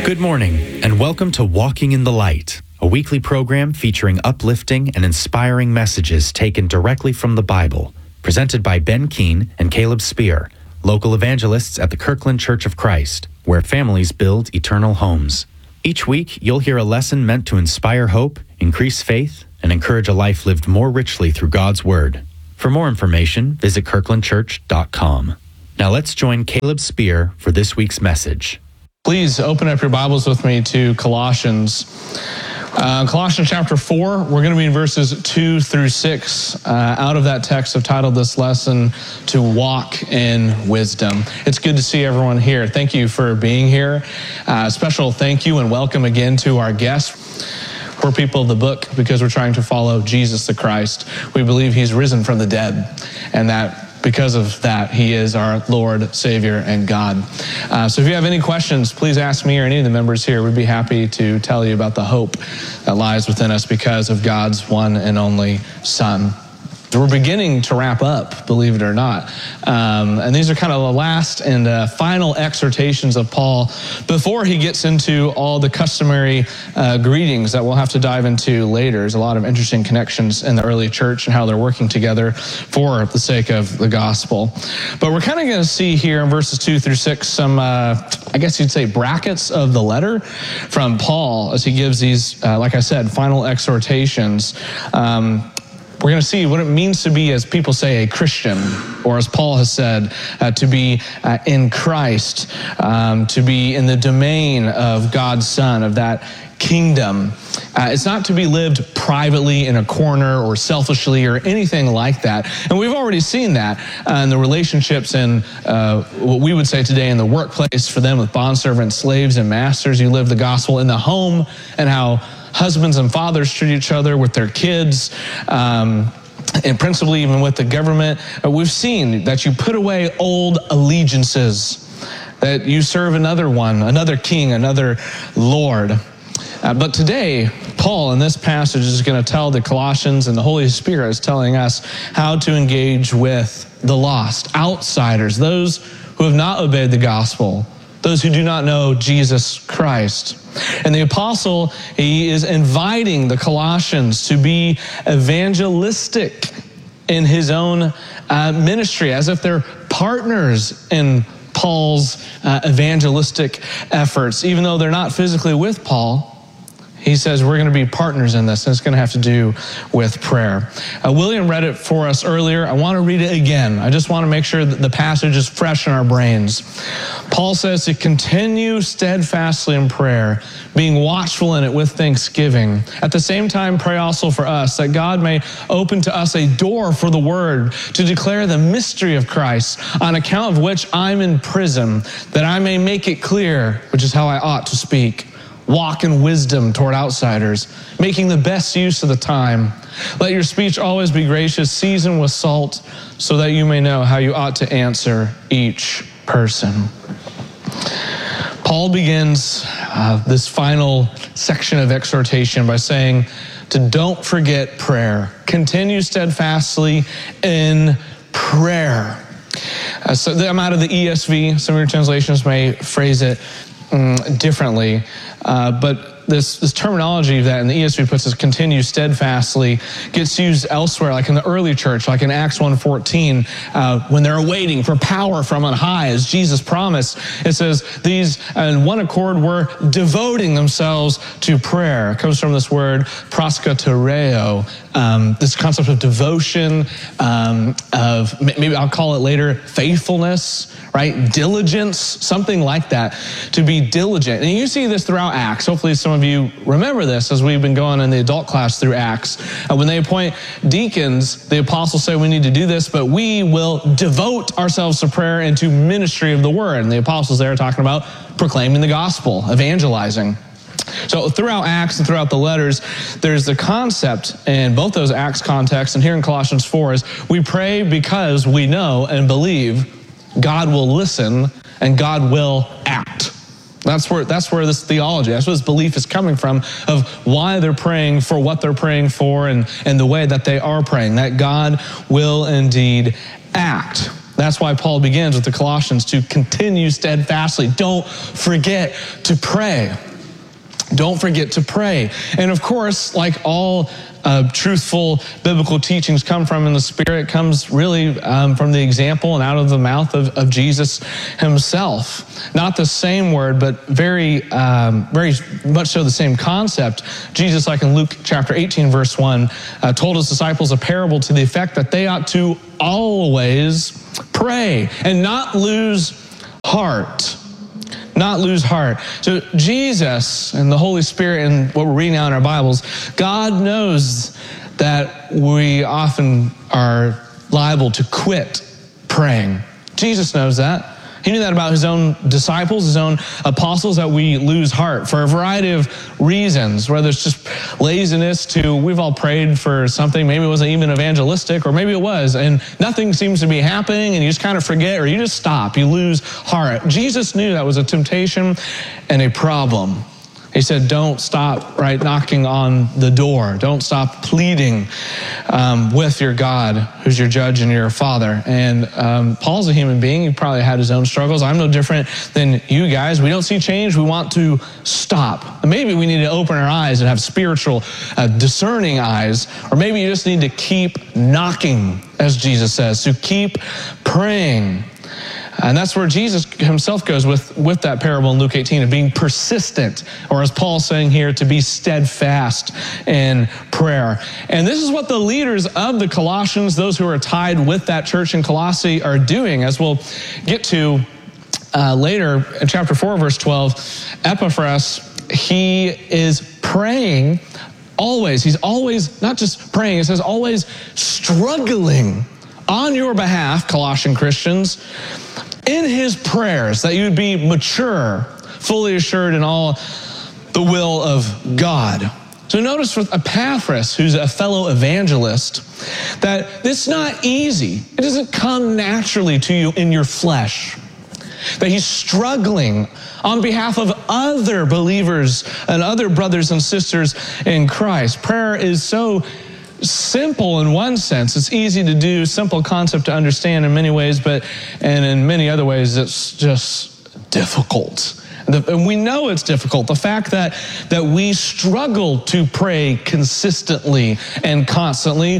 Good morning, and welcome to Walking in the Light, a weekly program featuring uplifting and inspiring messages taken directly from the Bible, presented by Ben Keene and Caleb Spear, local evangelists at the Kirkland Church of Christ, where families build eternal homes. Each week, you'll hear a lesson meant to inspire hope, increase faith, and encourage a life lived more richly through God's Word. For more information, visit kirklandchurch.com. Now let's join Caleb Spear for this week's message. Please open up your Bibles with me to Colossians. Colossians chapter 4, we're going to be in verses 2 through 6. Out of that text, I've titled this lesson, To Walk in Wisdom. It's good to see everyone here. Thank you for being here. Special thank you and welcome again to our guests. We're people of the book because we're trying to follow Jesus the Christ. We believe he's risen from the dead, and that because of that, he is our Lord, Savior, and God. So if you have any questions, please ask me or any of the members here. We'd be happy to tell you about the hope that lies within us because of God's one and only Son. We're beginning to wrap up, believe it or not. And these are kind of the last and final exhortations of Paul before he gets into all the customary greetings that we'll have to dive into later. There's a lot of interesting connections in the early church and how they're working together for the sake of the gospel. But we're kind of going to see here in verses 2 through 6 some, I guess you'd say, brackets of the letter from Paul as he gives these, like I said, final exhortations. We're going to see what it means to be, as people say, a Christian, or as Paul has said, to be in Christ, to be in the domain of God's Son, of that kingdom. It's not to be lived privately in a corner or selfishly or anything like that. And we've already seen that in the relationships in what we would say today in the workplace for them with bondservants, slaves, and masters. You live the gospel in the home, and how husbands and fathers treat each other with their kids, and principally even with the government. We've seen that you put away old allegiances, that you serve another one, another king, another Lord. But today, Paul in this passage is going to tell the Colossians, and the Holy Spirit is telling us how to engage with the lost, outsiders, those who have not obeyed the gospel, those who do not know Jesus Christ. And the apostle, he is inviting the Colossians to be evangelistic in his own ministry, as if they're partners in Paul's evangelistic efforts. Even though they're not physically with Paul, he says we're going to be partners in this, and it's going to have to do with prayer. William read it for us earlier. I want to read it again. I just want to make sure that the passage is fresh in our brains. Paul says to continue steadfastly in prayer, being watchful in it with thanksgiving. At the same time, pray also for us, that God may open to us a door for the word to declare the mystery of Christ, on account of which I'm in prison, that I may make it clear, which is how I ought to speak. Walk in wisdom toward outsiders, making the best use of the time. Let your speech always be gracious, seasoned with salt, so that you may know how you ought to answer each person. Paul begins this final section of exhortation by saying to don't forget prayer. Continue steadfastly in prayer. So I'm out of the ESV. Some of your translations may phrase it differently. But this terminology that in the ESV puts as continue steadfastly gets used elsewhere, like in the early church, like in Acts 1:14, when they're waiting for power from on high, as Jesus promised. It says these in one accord were devoting themselves to prayer. It comes from this word proskatereo, this concept of devotion, of maybe I'll call it later faithfulness, right? Diligence, something like that, to be diligent. And you see this throughout Acts. Hopefully some of you remember this as we've been going in the adult class through Acts. When they appoint deacons, the apostles say we need to do this, but we will devote ourselves to prayer and to ministry of the word. And the apostles there are talking about proclaiming the gospel, evangelizing. So throughout Acts and throughout the letters, there's the concept in both those Acts contexts, and here in Colossians 4 is we pray because we know and believe God will listen and God will act. That's where this theology, that's where this belief is coming from, of why they're praying for what they're praying for, and the way that they are praying, that God will indeed act. That's why Paul begins with the Colossians to continue steadfastly. Don't forget to pray. Don't forget to pray. And of course, like all truthful biblical teachings come from in the Spirit, comes really from the example and out of the mouth of Jesus himself. Not the same word, but very much so the same concept. Jesus, like in Luke chapter 18, verse 1, told his disciples a parable to the effect that they ought to always pray and not lose heart. Not lose heart. So Jesus and the Holy Spirit and what we're reading now in our Bibles, God knows that we often are liable to quit praying. Jesus knows that. He knew that about his own disciples, his own apostles, that we lose heart for a variety of reasons, whether it's just laziness to, we've all prayed for something, maybe it wasn't even evangelistic, or maybe it was, and nothing seems to be happening, and you just kind of forget, or you just stop, you lose heart. Jesus knew that was a temptation and a problem. He said, don't stop knocking on the door. Don't stop pleading with your God, who's your judge and your father. And Paul's a human being. He probably had his own struggles. I'm no different than you guys. We don't see change. We want to stop. And maybe we need to open our eyes and have spiritual, discerning eyes. Or maybe you just need to keep knocking, as Jesus says. So keep praying. And that's where Jesus himself goes with that parable in Luke 18 of being persistent, or as Paul's saying here, to be steadfast in prayer. And this is what the leaders of the Colossians, those who are tied with that church in Colossae, are doing, as we'll get to later in chapter 4, verse 12. Epaphras, he is praying always. He's always, not just praying, it says always struggling on your behalf, Colossian Christians, in his prayers, that you would be mature, fully assured in all the will of God. So notice with Epaphras, who's a fellow evangelist, that it's not easy. It doesn't come naturally to you in your flesh. That he's struggling on behalf of other believers and other brothers and sisters in Christ. Prayer is so simple in one sense. It's easy to do, simple concept to understand in many ways, and in many other ways, it's just difficult. And we know it's difficult. The fact that we struggle to pray consistently and constantly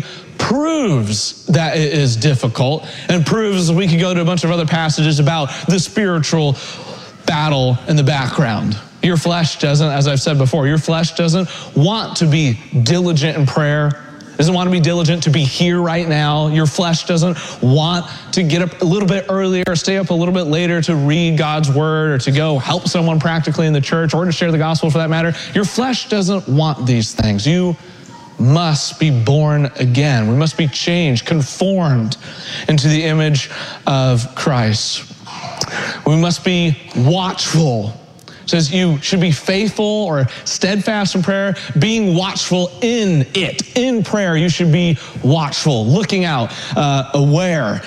proves that it is difficult, and proves we could go to a bunch of other passages about the spiritual battle in the background. Your flesh doesn't, as I've said before, your flesh doesn't want to be diligent in prayer, doesn't want to be diligent to be here right now. Your flesh doesn't want to get up a little bit earlier, or stay up a little bit later to read God's word, or to go help someone practically in the church, or to share the gospel for that matter. Your flesh doesn't want these things. You must be born again. We must be changed, conformed into the image of Christ. We must be watchful. It says you should be faithful or steadfast in prayer, being watchful in it. In prayer, you should be watchful, looking out, aware.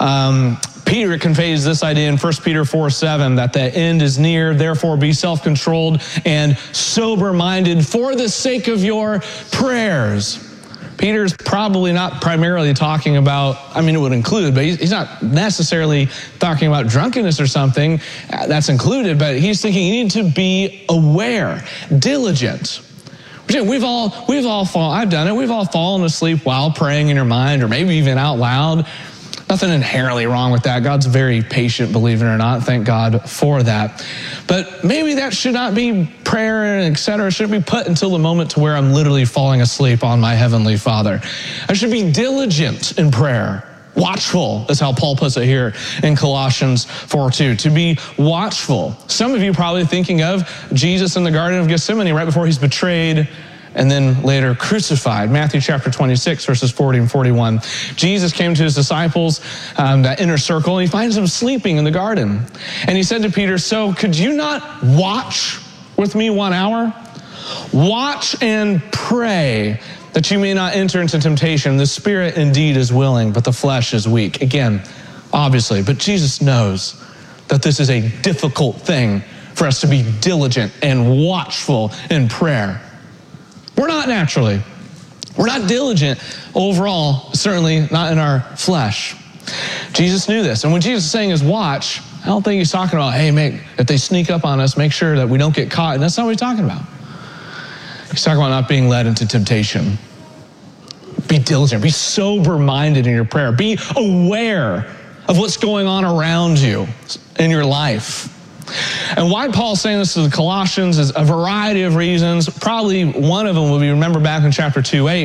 Peter conveys this idea in 1 Peter 4:7, that the end is near, therefore be self-controlled and sober-minded for the sake of your prayers. Peter's probably not primarily talking about, it would include, but he's not necessarily talking about drunkenness or something. That's included, but he's thinking you need to be aware, diligent. We've all fallen, I've done it, we've all fallen asleep while praying in your mind, or maybe even out loud. Nothing inherently wrong with that. God's very patient, believe it or not. Thank God for that. But maybe that should not be prayer, et cetera. It should be put until the moment to where I'm literally falling asleep on my Heavenly Father. I should be diligent in prayer. Watchful is how Paul puts it here in Colossians 4:2. To be watchful. Some of you probably thinking of Jesus in the Garden of Gethsemane right before he's betrayed and then later crucified. Matthew chapter 26, verses 40 and 41. Jesus came to his disciples, that inner circle, and he finds them sleeping in the garden. And he said to Peter, so could you not watch with me 1 hour? Watch and pray that you may not enter into temptation. The spirit indeed is willing, but the flesh is weak. Again, obviously, but Jesus knows that this is a difficult thing for us to be diligent and watchful in prayer. We're not naturally. We're not diligent overall, certainly not in our flesh. Jesus knew this. And when Jesus is saying his watch, I don't think he's talking about, hey, mate, if they sneak up on us, make sure that we don't get caught. And that's not what he's talking about. He's talking about not being led into temptation. Be diligent. Be sober-minded in your prayer. Be aware of what's going on around you in your life. And why Paul's saying this to the Colossians is a variety of reasons. Probably one of them will be, remember back in chapter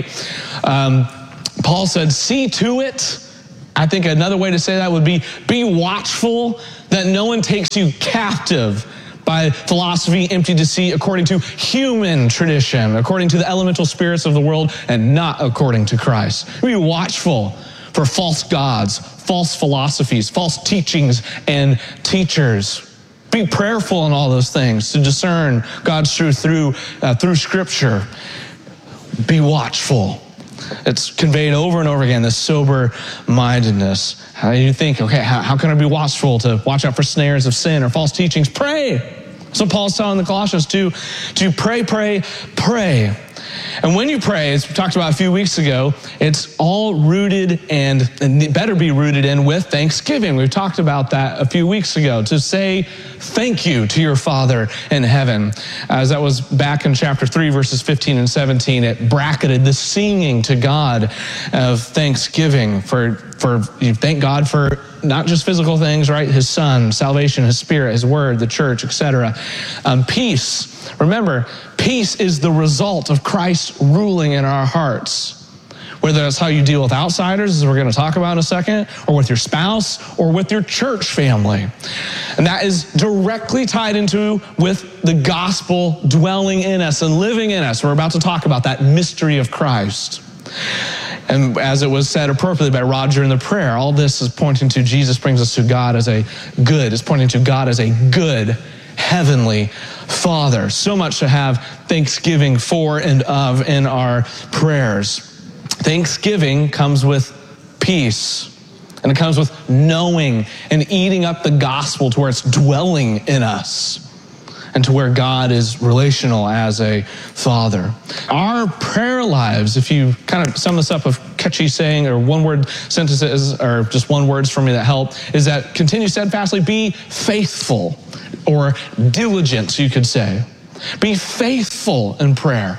2:8, Paul said, see to it. I think another way to say that would be watchful that no one takes you captive by philosophy, empty deceit, according to human tradition, according to the elemental spirits of the world, and not according to Christ. Be watchful for false gods, false philosophies, false teachings and teachers. Be prayerful in all those things to discern God's truth through Scripture. Be watchful. It's conveyed over and over again, this sober-mindedness. How do you think, okay, how can I be watchful to watch out for snares of sin or false teachings? Pray. So Paul's telling the Colossians to pray, pray, pray. And when you pray, as we talked about a few weeks ago, it's all rooted and better be rooted in with thanksgiving. We talked about that a few weeks ago, to say thank you to your Father in heaven. As that was back in chapter 3, verses 15 and 17, it bracketed the singing to God of thanksgiving for you thank God for not just physical things, right? His Son, salvation, His Spirit, His Word, the church, etc. Peace. Remember, peace is the result of Christ ruling in our hearts. Whether that's how you deal with outsiders, as we're going to talk about in a second, or with your spouse, or with your church family. And that is directly tied into with the gospel dwelling in us and living in us. We're about to talk about that mystery of Christ. And as it was said appropriately by Roger in the prayer, all this is pointing to Jesus brings us to God as a good. It's pointing to God as a good heavenly Father. So much to have thanksgiving for and of in our prayers. Thanksgiving comes with peace. And it comes with knowing and eating up the gospel to where it's dwelling in us, and to where God is relational as a Father. Our prayer lives, if you kind of sum this up with catchy saying or one-word sentences, or just one words for me that help, is that continue steadfastly, be faithful, or diligent, you could say. Be faithful in prayer.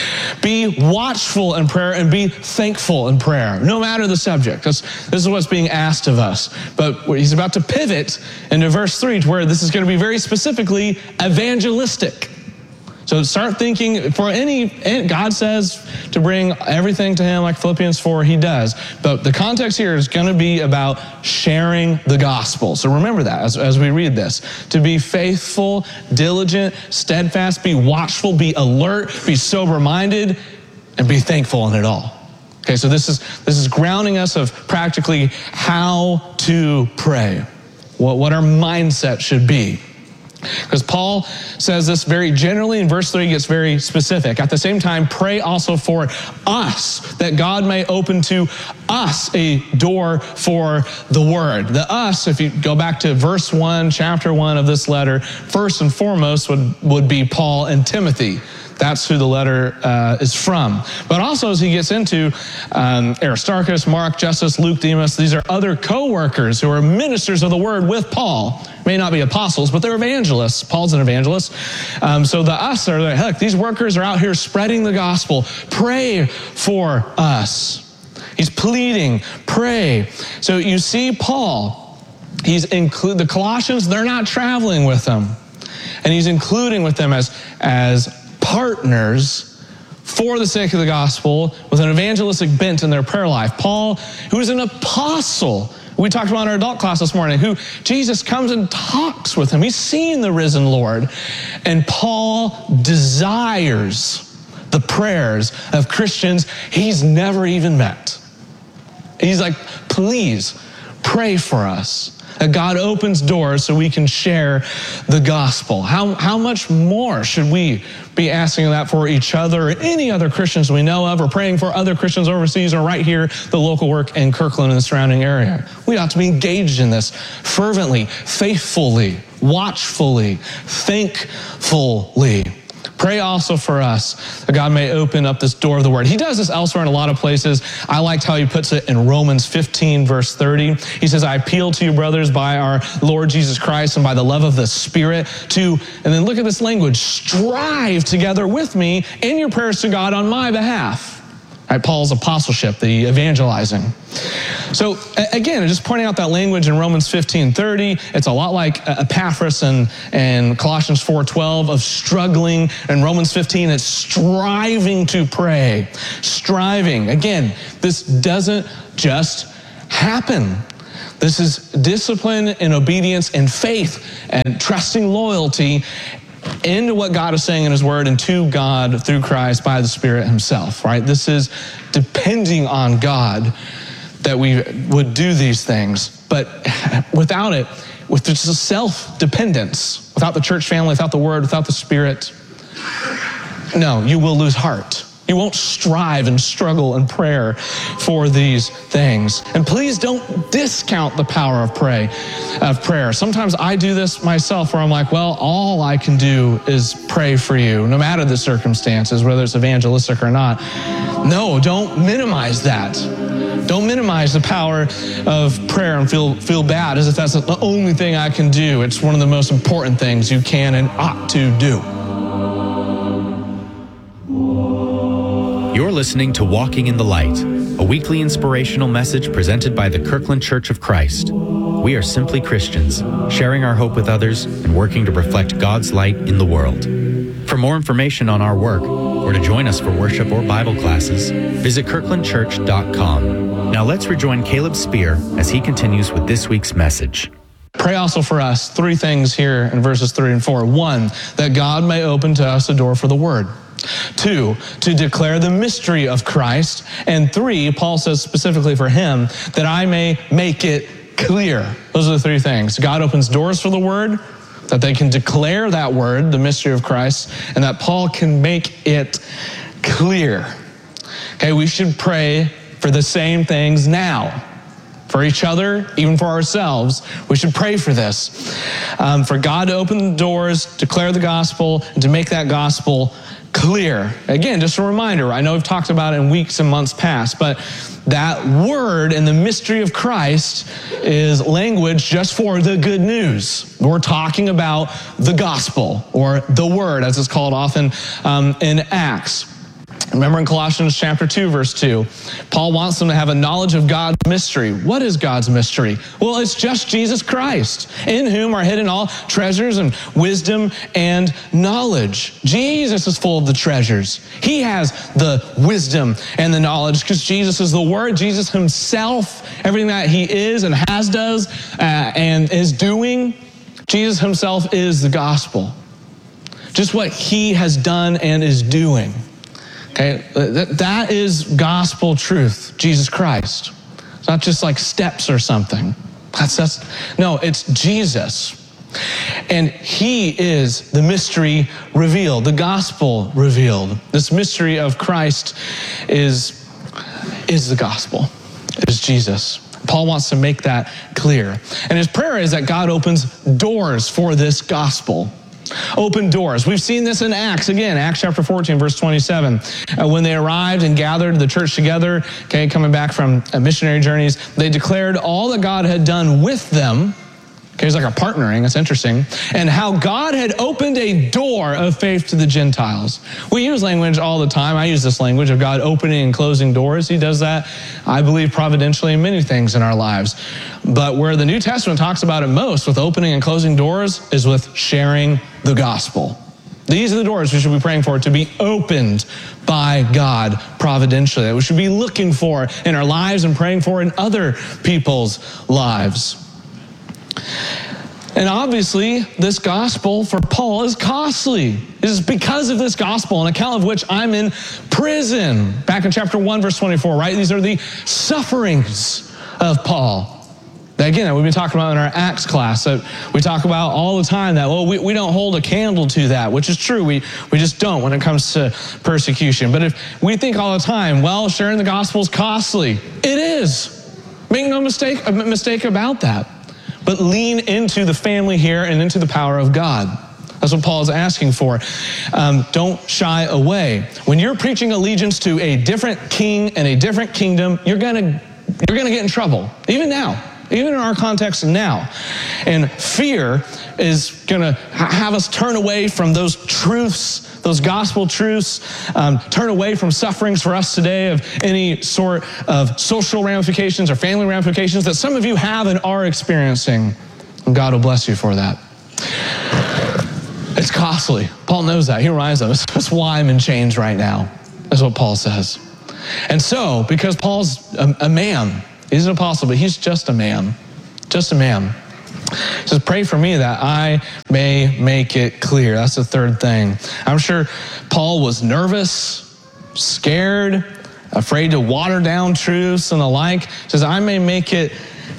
Be watchful in prayer and be thankful in prayer, no matter the subject. This is what's being asked of us. But he's about to pivot into verse 3 to where this is going to be very specifically evangelistic. So start thinking, God says to bring everything to Him like Philippians 4, He does. But the context here is going to be about sharing the gospel. So remember that as we read this. To be faithful, diligent, steadfast, be watchful, be alert, be sober-minded, and be thankful in it all. Okay, so this is grounding us of practically how to pray, what our mindset should be. Because Paul says this very generally, in verse 3 he gets very specific. At the same time, pray also for us, that God may open to us a door for the word. The us, if you go back to verse 1, chapter 1 of this letter, first and foremost would be Paul and Timothy. That's who the letter is from. But also as he gets into Aristarchus, Mark, Justus, Luke, Demas, these are other co-workers who are ministers of the word with Paul. May not be apostles, but they're evangelists. Paul's an evangelist. So the us are like, heck, these workers are out here spreading the gospel. Pray for us. He's pleading, pray. So you see Paul, the Colossians, they're not traveling with him. And he's including with them as partners for the sake of the gospel with an evangelistic bent in their prayer life. Paul, who is an apostle, we talked about in our adult class this morning, who Jesus comes and talks with him. He's seen the risen Lord. And Paul desires the prayers of Christians he's never even met. He's like, please pray for us, that God opens doors so we can share the gospel. How much more should we be asking that for each other or any other Christians we know of, or praying for other Christians overseas or right here, the local work in Kirkland and the surrounding area? We ought to be engaged in this fervently, faithfully, watchfully, thankfully. Pray also for us that God may open up this door of the word. He does this elsewhere in a lot of places. I liked how he puts it in Romans 15, verse 30. He says, I appeal to you, brothers, by our Lord Jesus Christ and by the love of the Spirit to, and then look at this language, strive together with me in your prayers to God on my behalf. Right, Paul's apostleship, the evangelizing. So again, just pointing out that language in Romans 15:30, it's a lot like Epaphras and Colossians 4:12 of struggling. In Romans 15, it's striving to pray. Striving. Again, this doesn't just happen. This is discipline and obedience and faith and trusting loyalty into what God is saying in his word and to God through Christ by the Spirit himself, right? This is depending on God that we would do these things. But without it, with just a self-dependence, without the church family, without the word, without the Spirit, no, you will lose heart. You won't strive and struggle in prayer for these things. And please don't discount the power of prayer. Sometimes I do this myself where I'm like, well, all I can do is pray for you, no matter the circumstances, whether it's evangelistic or not. No, don't minimize that. Don't minimize the power of prayer and feel bad as if that's the only thing I can do. It's one of the most important things you can and ought to do. You're listening to Walking in the Light, a weekly inspirational message presented by the Kirkland Church of Christ. We are simply Christians, sharing our hope with others and working to reflect God's light in the world. For more information on our work, or to join us for worship or Bible classes, visit kirklandchurch.com. Now let's rejoin Caleb Spear as he continues with this week's message. Pray also for us, 3 things here in verses 3 and 4. 1, that God may open to us a door for the word. 2, to declare the mystery of Christ. And 3, Paul says specifically for him, that I may make it clear. Those are the 3 things. God opens doors for the word, that they can declare that word, the mystery of Christ, and that Paul can make it clear. Okay, we should pray for the same things now. For each other, even for ourselves, we should pray for this. For God to open the doors, declare the gospel, and to make that gospel clear. Again, just a reminder, I know we've talked about it in weeks and months past, but that word and the mystery of Christ is language just for the good news. We're talking about the gospel, or the word, as it's called often in Acts. Remember in Colossians chapter 2, verse 2, Paul wants them to have a knowledge of God's mystery. What is God's mystery? Well, it's just Jesus Christ, in whom are hidden all treasures and wisdom and knowledge. Jesus is full of the treasures. He has the wisdom and the knowledge because Jesus is the Word. Jesus himself, everything that he is and does and is doing, Jesus himself is the gospel. Just what he has done and is doing. Okay, that is gospel truth, Jesus Christ. It's not just like steps or something. No, it's Jesus. And he is the mystery revealed, the gospel revealed. This mystery of Christ is the gospel. It is Jesus. Paul wants to make that clear. And his prayer is that God opens doors for this gospel. Open doors. We've seen this in Acts. Again, Acts chapter 14, verse 27. When they arrived and gathered the church together, okay, coming back from missionary journeys, they declared all that God had done with them. Okay, it's like a partnering. That's interesting. And how God had opened a door of faith to the Gentiles. We use language all the time. I use this language of God opening and closing doors. He does that, I believe, providentially in many things in our lives. But where the New Testament talks about it most with opening and closing doors is with sharing the gospel. These are the doors we should be praying for to be opened by God providentially, that we should be looking for in our lives and praying for in other people's lives. And obviously, this gospel for Paul is costly. It is because of this gospel, on account of which I'm in prison. Back in chapter 1, verse 24, right? These are the sufferings of Paul. Again, we've been talking about in our Acts class, that we talk about all the time that, well, we don't hold a candle to that, which is true. We just don't when it comes to persecution. But if we think all the time, well, sharing the gospel is costly. It is. Make no mistake about that. But lean into the family here and into the power of God. That's That's what Paul is asking for. Don't shy away. When you're preaching allegiance to a different king and a different kingdom, you're gonna get in trouble, even now. Even in our context now. And fear is going to have us turn away from those truths, those gospel truths, turn away from sufferings for us today of any sort of social ramifications or family ramifications that some of you have and are experiencing. And God will bless you for that. It's costly. Paul knows that. He reminds us. That's why I'm in chains right now. That's what Paul says. And so, because Paul's a man, he's an apostle, but he's just a man. Just a man. He says, pray for me that I may make it clear. That's the third thing. I'm sure Paul was nervous, scared, afraid to water down truths and the like. He says, I may make it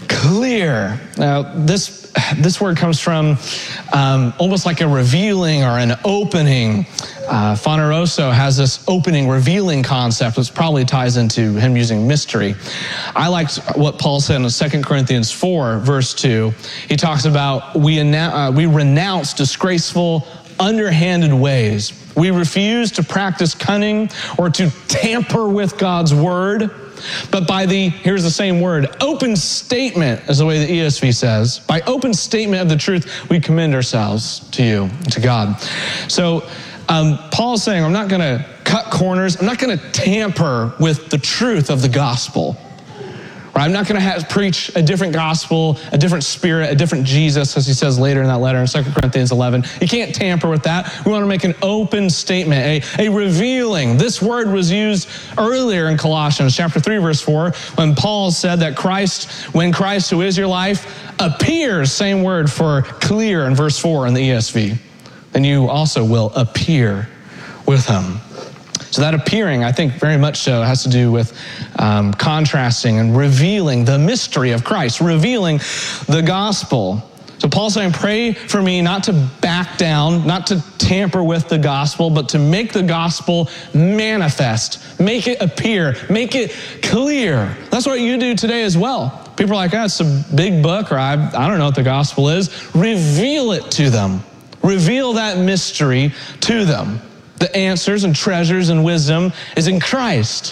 clear. Now, this word comes from almost like a revealing or an opening. Phaneroso has this opening, revealing concept, which probably ties into him using mystery. I liked what Paul said in 2 Corinthians 4, verse 2. He talks about we renounce disgraceful, underhanded ways. We refuse to practice cunning or to tamper with God's word. But by here's the same word, open statement is the way the ESV says. By open statement of the truth, we commend ourselves to you, to God. So Paul's saying, I'm not going to cut corners. I'm not going to tamper with the truth of the gospel. Right? I'm not going to preach a different gospel, a different spirit, a different Jesus, as he says later in that letter in 2 Corinthians 11. You can't tamper with that. We want to make an open statement, a revealing. This word was used earlier in Colossians chapter 3, verse 4, when Paul said that when Christ, who is your life, appears, same word for clear in verse 4 in the ESV, then you also will appear with him. So that appearing, I think very much so, has to do with contrasting and revealing the mystery of Christ, revealing the gospel. So Paul's saying, pray for me not to back down, not to tamper with the gospel, but to make the gospel manifest, make it appear, make it clear. That's what you do today as well. People are like, it's a big book, or I don't know what the gospel is. Reveal it to them. Reveal that mystery to them. The answers and treasures and wisdom is in Christ.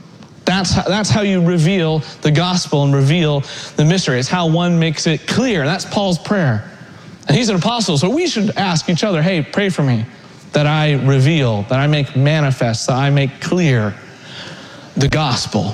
That's how you reveal the gospel and reveal the mystery. It's how one makes it clear. That's Paul's prayer. And he's an apostle, so we should ask each other, hey, pray for me that I reveal, that I make manifest, that I make clear the gospel.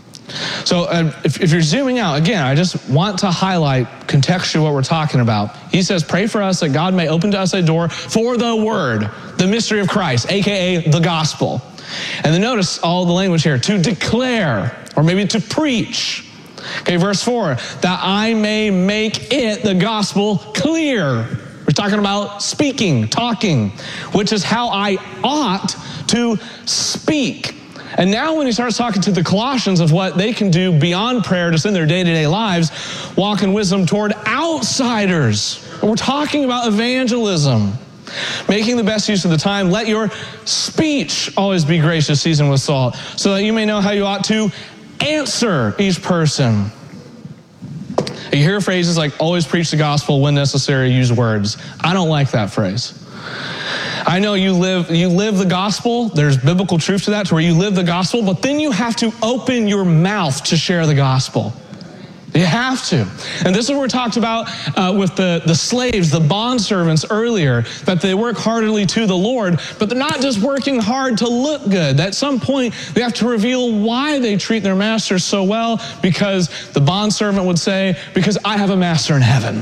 So if you're zooming out, again, I just want to highlight contextually what we're talking about. He says, pray for us that God may open to us a door for the word, the mystery of Christ, a.k.a. the gospel. And then notice all the language here, to declare, or maybe to preach. Okay, verse 4, that I may make it, the gospel, clear. We're talking about speaking, talking, which is how I ought to speak. And now when he starts talking to the Colossians of what they can do beyond prayer, just in their day-to-day lives, walk in wisdom toward outsiders. We're talking about evangelism. Making the best use of the time. Let your speech always be gracious, seasoned with salt, so that you may know how you ought to answer each person. You hear phrases like, always preach the gospel, when necessary, use words. I don't like that phrase. I know you live the gospel. There's biblical truth to that, to where you live the gospel, but then you have to open your mouth to share the gospel. You have to. And this is what we talked about with the slaves, the bondservants earlier, that they work heartily to the Lord, but they're not just working hard to look good. At some point, they have to reveal why they treat their masters so well, because the bondservant would say, because I have a master in heaven.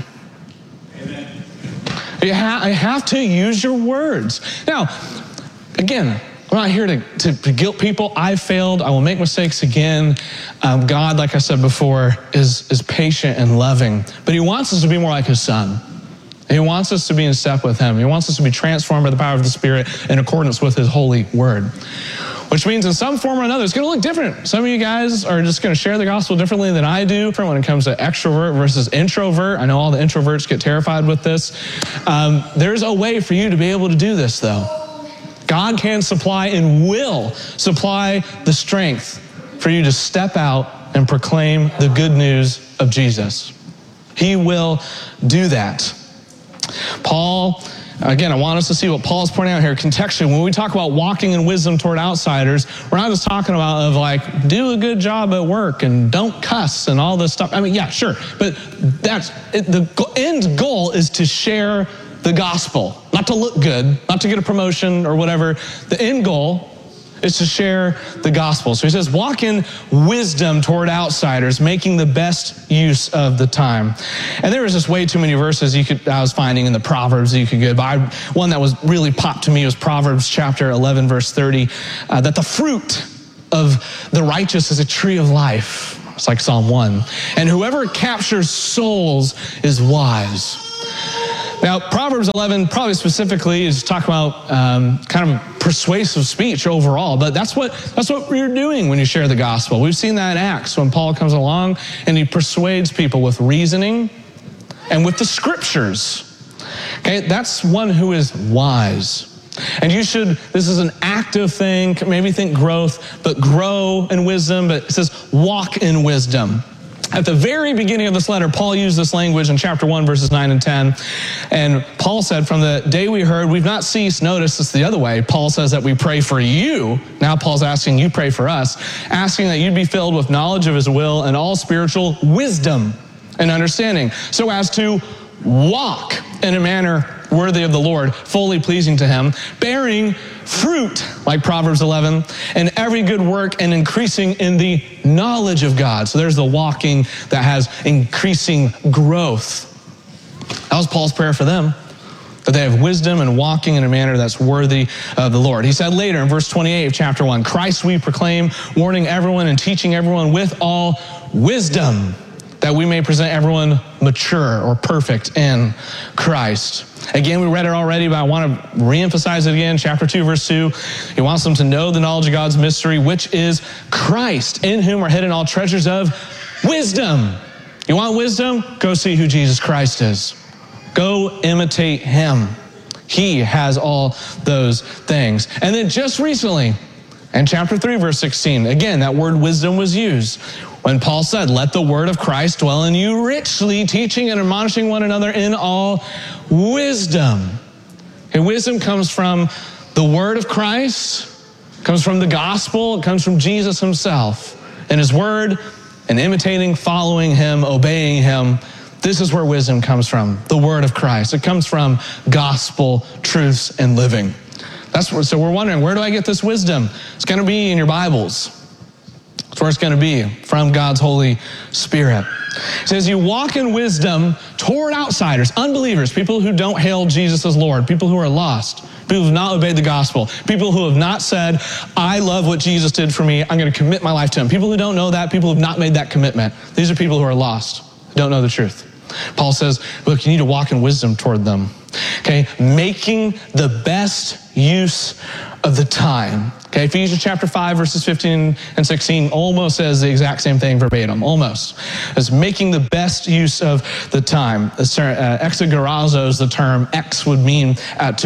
You have to use your words. Now, again, I'm not here to guilt people. I've failed. I will make mistakes again. God, like I said before, is patient and loving. But he wants us to be more like his son. He wants us to be in step with him. He wants us to be transformed by the power of the Spirit in accordance with his holy word. Which means in some form or another, it's going to look different. Some of you guys are just going to share the gospel differently than I do when it comes to extrovert versus introvert. I know all the introverts get terrified with this. There's a way for you to be able to do this, though. God can supply and will supply the strength for you to step out and proclaim the good news of Jesus. He will do that. Paul Again, I want us to see what Paul's pointing out here contextually. When we talk about walking in wisdom toward outsiders, we're not just talking about do a good job at work and don't cuss and all this stuff. I mean, yeah, sure. But that's it, the end goal is to share the gospel, not to look good, not to get a promotion or whatever. The end goal is to share the gospel. So he says, walk in wisdom toward outsiders, making the best use of the time. And there was just way too many verses I was finding in the Proverbs that you could get. But one that was really popped to me was Proverbs chapter 11, verse 30, that the fruit of the righteous is a tree of life. It's like Psalm 1. And whoever captures souls is wise. Now, Proverbs 11, probably specifically, is talking about kind of persuasive speech overall, but that's what you're doing when you share the gospel. We've seen that in Acts when Paul comes along and he persuades people with reasoning and with the scriptures. Okay, that's one who is wise. And this is an active thing, maybe think growth, but grow in wisdom, but it says walk in wisdom. At the very beginning of this letter, Paul used this language in chapter 1, verses 9 and 10. And Paul said, from the day we heard, we've not ceased. Notice it's the other way. Paul says that we pray for you. Now Paul's asking you pray for us, asking that you'd be filled with knowledge of his will and all spiritual wisdom and understanding, so as to walk in a manner worthy of the Lord, fully pleasing to him, bearing fruit, like Proverbs 11, and every good work, and increasing in the knowledge of God. So there's the walking that has increasing growth. That was Paul's prayer for them, that they have wisdom and walking in a manner that's worthy of the Lord. He said later in verse 28 of chapter 1, Christ we proclaim, warning everyone and teaching everyone with all wisdom, that we may present everyone mature or perfect in Christ. Again, we read it already, but I want to reemphasize it again. Chapter 2, verse 2. He wants them to know the knowledge of God's mystery, which is Christ, in whom are hidden all treasures of wisdom. You want wisdom? Go see who Jesus Christ is. Go imitate him. He has all those things. And then just recently, in chapter 3, verse 16, again, that word wisdom was used. When Paul said, let the word of Christ dwell in you richly, teaching and admonishing one another in all wisdom. And wisdom comes from the word of Christ, comes from the gospel, it comes from Jesus himself and his word, and imitating, following him, obeying him. This is where wisdom comes from, the word of Christ. It comes from gospel truths and living. So we're wondering, where do I get this wisdom? It's going to be in your Bibles. That's where it's going to be, from God's Holy Spirit. It says you walk in wisdom toward outsiders, unbelievers, people who don't hail Jesus as Lord, people who are lost, people who have not obeyed the gospel, people who have not said, I love what Jesus did for me, I'm going to commit my life to him. People who don't know that, people who have not made that commitment. These are people who are lost, who don't know the truth. Paul says, look, you need to walk in wisdom toward them. Okay, making the best use of the time. Okay, Ephesians chapter 5, verses 15 and 16 almost says the exact same thing verbatim, almost. It's making the best use of the time. Exagorazo is the term. Ex would mean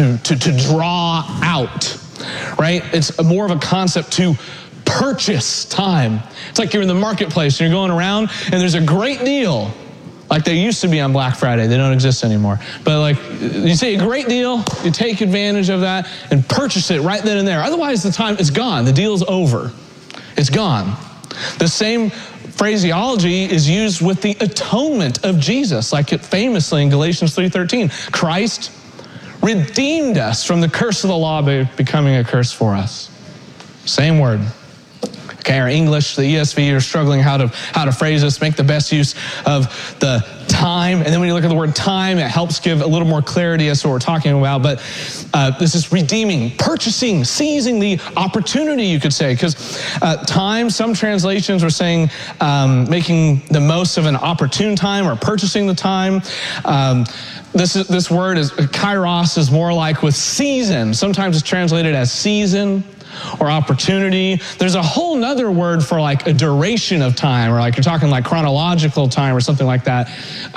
to draw out, right? It's more of a concept to purchase time. It's like you're in the marketplace and you're going around and there's a great deal. Like they used to be on Black Friday. They don't exist anymore. But like you see a great deal, you take advantage of that and purchase it right then and there. Otherwise the time is gone. The deal's over. It's gone. The same phraseology is used with the atonement of Jesus, like it famously in Galatians 3:13. Christ redeemed us from the curse of the law by becoming a curse for us. Same word. Okay, our English, the ESV, are struggling how to phrase this, make the best use of the time. And then when you look at the word time, it helps give a little more clarity as to what we're talking about. But this is redeeming, purchasing, seizing the opportunity, you could say. Because time, some translations are saying making the most of an opportune time or purchasing the time. This word is kairos, is more like with season. Sometimes it's translated as season or opportunity. There's a whole nother word for like a duration of time, or like you're talking like chronological time or something like that.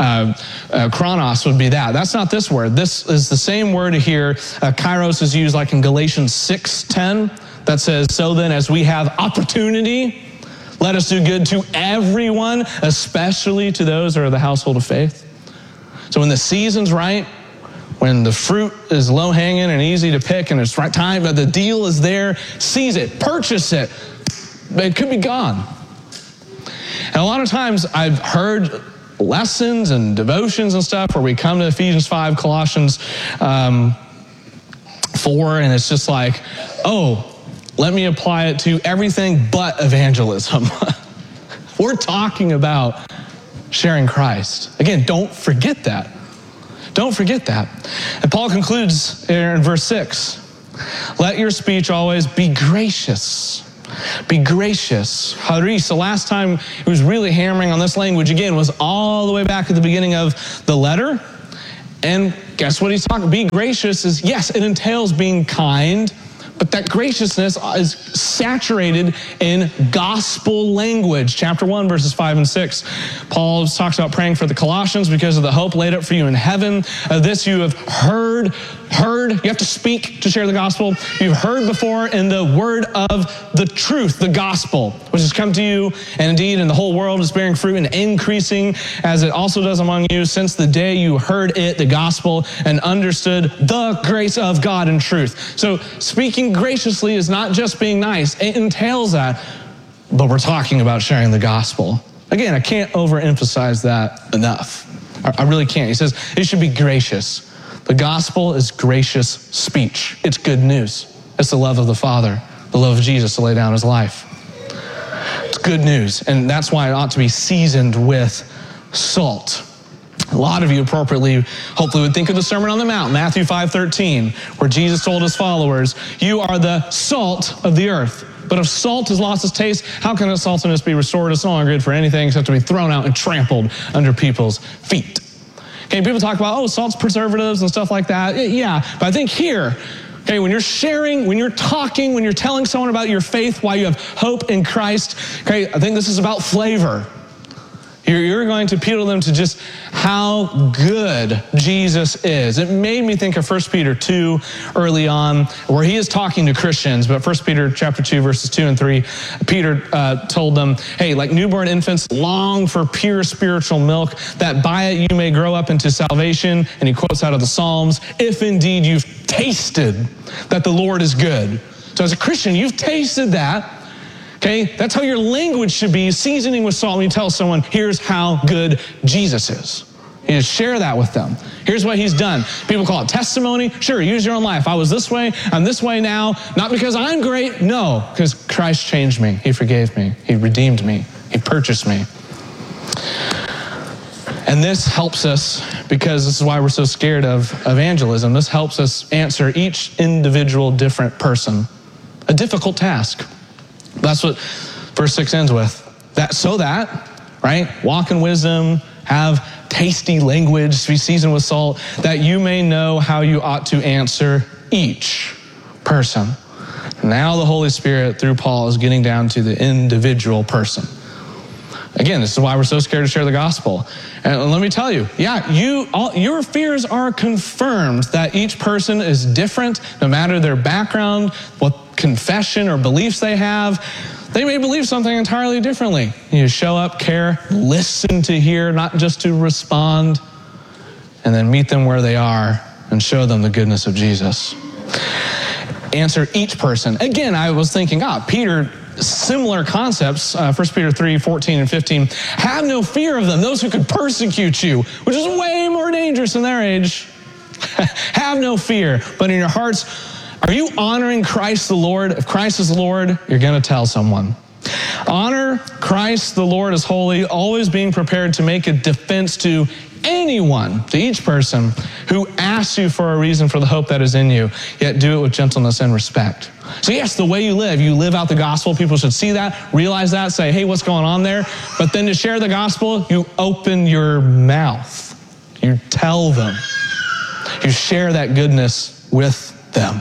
Chronos would be that. That's not this word. This is the same word here. Kairos is used like in Galatians 6:10 that says, so then as we have opportunity, let us do good to everyone, especially to those who are the household of faith. So when the season's right, when the fruit is low hanging and easy to pick and it's right time, but the deal is there, seize it, purchase it. It could be gone. And a lot of times I've heard lessons and devotions and stuff where we come to Ephesians 5, Colossians 4, and it's just like, oh, let me apply it to everything but evangelism. We're talking about sharing Christ. Again, don't forget that. Don't forget that. And Paul concludes in verse 6, let your speech always be gracious. Be gracious. Charis, the last time he was really hammering on this language again was all the way back at the beginning of the letter. And guess what he's talking? Be gracious is, yes, it entails being kind, but that graciousness is saturated in gospel language. Chapter 1, verses 5 and 6. Paul talks about praying for the Colossians because of the hope laid up for you in heaven. This you have heard. You have to speak to share the gospel. You've heard before in the word of the truth, the gospel, which has come to you, and indeed in the whole world is bearing fruit and increasing as it also does among you since the day you heard it, the gospel, and understood the grace of God in truth. So speaking graciously is not just being nice. It entails that, but we're talking about sharing the gospel. Again, I can't overemphasize that enough. I really can't. He says it should be gracious. The gospel is gracious speech. It's good news. It's the love of the Father, the love of Jesus to lay down his life. It's good news, and that's why it ought to be seasoned with salt. A lot of you appropriately, hopefully, would think of the Sermon on the Mount, Matthew 5:13, where Jesus told his followers, you are the salt of the earth. But if salt has lost its taste, how can its saltiness be restored? It's no longer good for anything except to be thrown out and trampled under people's feet. Okay, people talk about, oh, salt's preservatives and stuff like that. Yeah, but I think here, okay, when you're sharing, when you're talking, when you're telling someone about your faith, why you have hope in Christ, okay, I think this is about flavor. You're going to appeal to them to just how good Jesus is. It made me think of 1 Peter 2 early on, where he is talking to Christians, but 1 Peter chapter 2, verses 2 and 3, Peter told them, hey, like newborn infants, long for pure spiritual milk, that by it you may grow up into salvation. And he quotes out of the Psalms, if indeed you've tasted that the Lord is good. So as a Christian, you've tasted that. Okay, that's how your language should be, seasoning with salt when you tell someone, here's how good Jesus is. You just share that with them. Here's what he's done. People call it testimony. Sure, use your own life. I was this way, I'm this way now, not because I'm great, no, because Christ changed me. He forgave me. He redeemed me. He purchased me. And this helps us, because this is why we're so scared of evangelism. This helps us answer each individual different person. A difficult task. That's what verse 6 ends with. So that, right, walk in wisdom, have tasty language, be seasoned with salt, that you may know how you ought to answer each person. Now the Holy Spirit, through Paul, is getting down to the individual person. Again, this is why we're so scared to share the gospel. And let me tell you, yeah, your fears are confirmed that each person is different, no matter their background, what confession or beliefs they have. They may believe something entirely differently. You show up, care, listen to hear, not just to respond, and then meet them where they are and show them the goodness of Jesus. Answer each person. Again, I was thinking, Peter, similar concepts, 1 Peter 3, 14 and 15. Have no fear of them, those who could persecute you, which is way more dangerous in their age. Have no fear, but in your hearts, are you honoring Christ the Lord? If Christ is Lord, you're going to tell someone. Honor Christ the Lord as holy, always being prepared to make a defense to anyone, to each person who asks you for a reason for the hope that is in you, yet do it with gentleness and respect. So yes, the way you live out the gospel. People should see that, realize that, say, hey, what's going on there? But then to share the gospel, you open your mouth. You tell them. You share that goodness with them.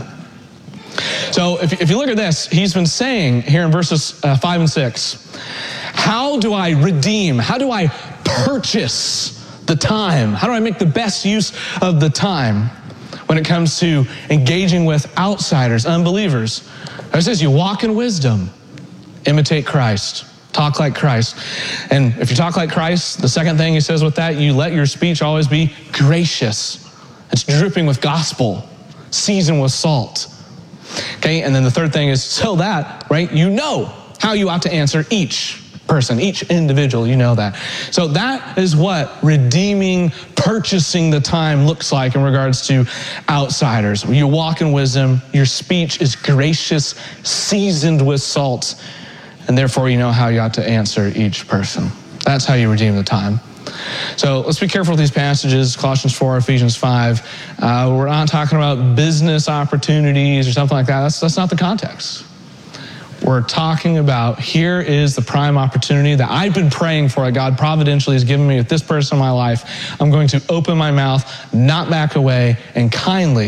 So if you look at this, he's been saying here in verses 5 and 6, how do I redeem? How do I purchase the time? How do I make the best use of the time when it comes to engaging with outsiders, unbelievers? It says you walk in wisdom, imitate Christ, talk like Christ. And if you talk like Christ, the second thing he says with that, you let your speech always be gracious. It's dripping with gospel, seasoned with salt. Okay, and then the third thing is so that, right, you know how you ought to answer each person, each individual, you know that. So that is what redeeming, purchasing the time looks like in regards to outsiders. You walk in wisdom, your speech is gracious, seasoned with salt, and therefore you know how you ought to answer each person. That's how you redeem the time. So let's be careful with these passages, Colossians 4, Ephesians 5. We're not talking about business opportunities or something like that. That's not the context. We're talking about here is the prime opportunity that I've been praying for, that God providentially has given me with this person in my life. I'm going to open my mouth, not back away, and kindly